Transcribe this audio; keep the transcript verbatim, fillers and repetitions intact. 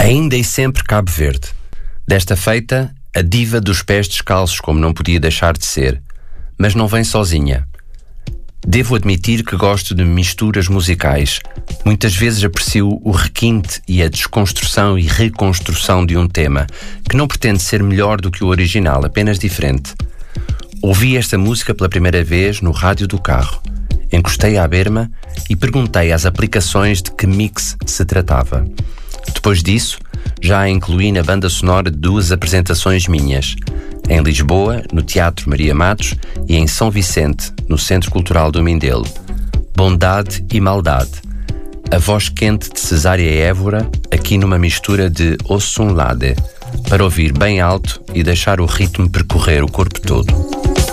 Ainda e sempre Cabo Verde. Desta feita, a diva dos pés descalços, como não podia deixar de ser. Mas não vem sozinha. Devo admitir que gosto de misturas musicais. Muitas vezes aprecio o requinte e a desconstrução e reconstrução de um tema, que não pretende ser melhor do que o original, apenas diferente. Ouvi esta música pela primeira vez no rádio do carro. Encostei à berma e perguntei às aplicações de que mix se tratava. Depois disso, já a incluí na banda sonora de duas apresentações minhas, em Lisboa, no Teatro Maria Matos, e em São Vicente, no Centro Cultural do Mindelo. Bondade e Maldade. A voz quente de Cesária Évora, aqui numa mistura de Ossunlade, para ouvir bem alto e deixar o ritmo percorrer o corpo todo.